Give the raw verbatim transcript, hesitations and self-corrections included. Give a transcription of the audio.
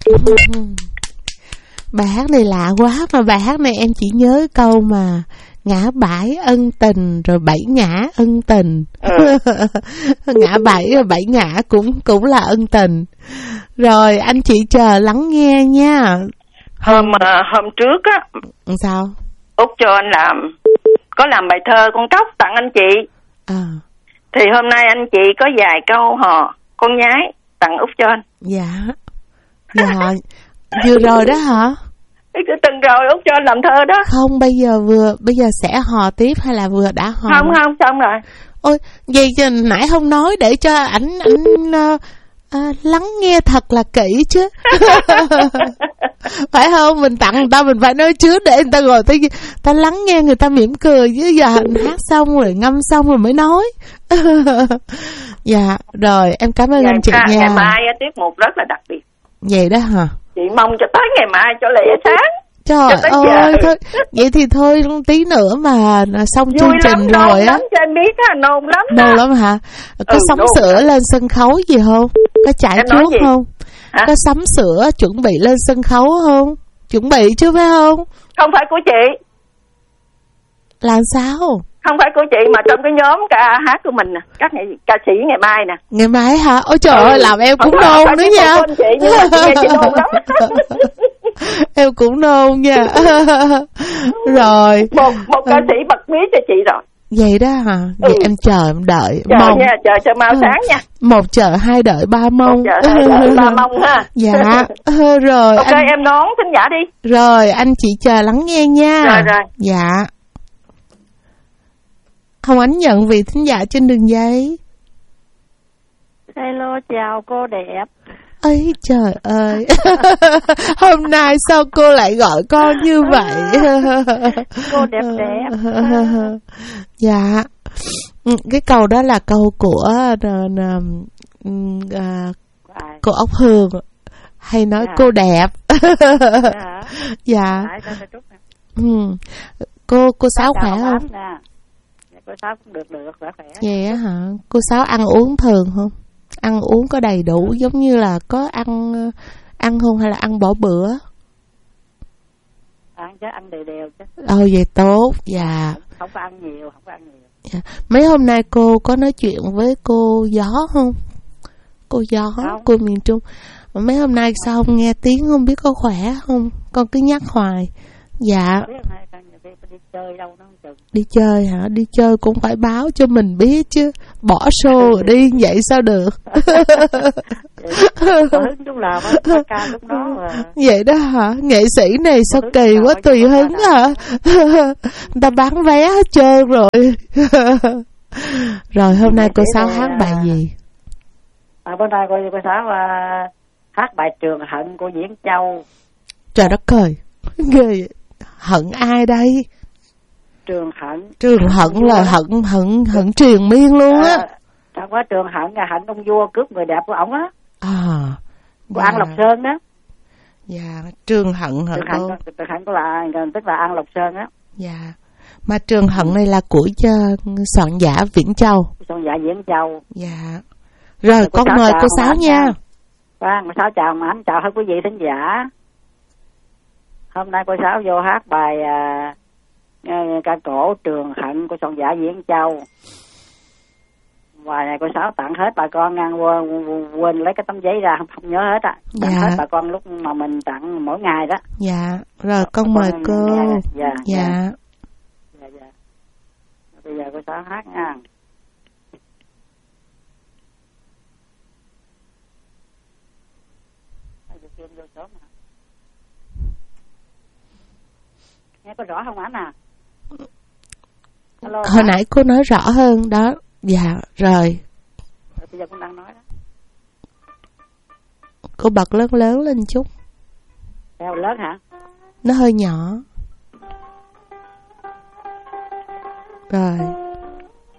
Bài hát này lạ quá, mà bài hát này em chỉ nhớ câu mà ngã bảy ân tình rồi bảy ngã ân tình. Ừ. Ngã bảy rồi bảy ngã cũng cũng là ân tình. Rồi anh chị chờ lắng nghe nha. Hôm uh, hôm trước á. Sao? Út cho anh làm, có làm bài thơ con tóc tặng anh chị. À. Thì hôm nay anh chị có vài câu hò con nhái tặng Út cho anh. Dạ. Dạ. Vừa rồi đó hả? Cứ từng rồi Út cho anh làm thơ đó. Không, bây giờ vừa bây giờ sẽ hò tiếp hay là vừa đã hò? Không không, xong rồi. Ôi, vậy chứ nãy không nói để cho ảnh ảnh uh, uh, lắng nghe thật là kỹ chứ. Phải không? Mình tặng người ta mình phải nói trước để người ta ngồi ta, ta lắng nghe, người ta mỉm cười chứ. Giờ hát xong rồi ngâm xong rồi mới nói. Dạ, rồi em cảm ơn ngày anh chị ca, nha. Ngày mai tiết mục rất là đặc biệt. Vậy đó hả? Chị mong cho tới ngày mai cho lẹ sáng. Trời ơi, thôi, vậy thì thôi tí nữa mà xong vui chương trình lắm, rồi á. Lắm, cho em biết á, nôn lắm. Nôn lắm hả? Có ừ, sắm sữa lên sân khấu gì không? Có chạy thuốc không? Hả? Có sắm sữa chuẩn bị lên sân khấu không? Chuẩn bị chứ phải không? Không phải của chị. Làm sao? Không phải của chị mà trong cái nhóm ca hát của mình nè, các nghệ, ca sĩ ngày mai nè. Ngày mai hả? Ôi trời ơi, ừ, làm em cũng nôn nữa nha. Chị, nhưng mà chị nghe chị nôn lắm. Em cũng nôn nha. Rồi. Một một ca sĩ bật mí cho chị rồi. Vậy đó hả? Vậy ừ. em chờ em đợi. Chờ mong. Nha, chờ cho mau sáng nha. Một chờ hai đợi ba mong. Một chờ hai đợi ba mong ha. Dạ. Rồi. Ok anh... em đón thính giả đi. Rồi anh chị chờ lắng nghe nha. Rồi rồi. Dạ. Không Ánh nhận vị thính giả trên đường dây. Hello, chào cô đẹp. Ây trời ơi. Hôm nay sao cô lại gọi con như vậy? Cô đẹp đẹp. Dạ. Cái câu đó là câu của uh, uh, cô Ốc Hương. Hay nói dạ. Cô đẹp. Dạ. Dạ. Ừ. Cô cô Sáu khỏe không? Cô Sáu cũng được được khỏe khỏe. Vậy á hả? Cô Sáu ăn uống thường không? Ăn uống có đầy đủ giống như là có ăn ăn không hay là ăn bỏ bữa? Ăn chứ, ăn đều đều chứ. Ờ vậy tốt, dạ. Không có ăn nhiều, không có ăn nhiều. Dạ. Mấy hôm nay cô có nói chuyện với cô Gió không? Cô Gió, không. Cô miền Trung. Mà mấy hôm nay sao không nghe tiếng, không biết có khỏe không? Con cứ nhắc hoài. Dạ. Đi chơi đâu nó không. Đi chơi hả? Đi chơi cũng phải báo cho mình biết chứ. Bỏ show rồi đi vậy sao được? Hứng lúc nào á, ca lúc đó mà. Vậy đó hả? Nghệ sĩ này sao kỳ quá, tùy hứng hả? Người ta bán vé hết trơn rồi. Rồi hôm nay cô Sáu hát bài gì? À, bữa nay cô, cô Sáu uh, hát bài Trường Hận của Diễn Châu. Trời đất ơi, ghê. Hận ai đây? Trường Hận. Trường Hận là hận hận hận triền miên luôn á. À, không có Trường Hận là hận ông vua cướp người đẹp của ổng á. À. Của dạ. An Lộc Sơn đó. Dạ, Trường Hận hả Trường cô? Hận, Trường Hận của là tức là An Lộc Sơn á. Dạ. Mà Trường Hận này là của cho soạn giả Viễn Châu. Soạn giả Viễn Châu. Dạ. Rồi con mời cô Sáu nha. Vâng, cô Sáu chào anh, chào hết quý vị thính giả. Hôm nay cô Sáu vô hát bài uh, ca cổ Trường Hận của soạn giả Viễn Châu. Bài này cô Sáu tặng hết bà con ngang quên, quên lấy cái tấm giấy ra không, không nhớ hết á. Tặng dạ. Hết bà con lúc mà mình tặng mỗi ngày đó. Dạ, rồi con bà mời con cô. Dạ. Dạ. Dạ. Dạ, dạ. Bây giờ cô Sáu hát nha. Nghe có rõ không anh à? Hello, hồi hả? Nãy cô nói rõ hơn đó. Dạ rồi. Rồi bây giờ con đang nói đó. Cô bật lớn lớn lên chút. Sao lớn hả? Nó hơi nhỏ. Rồi.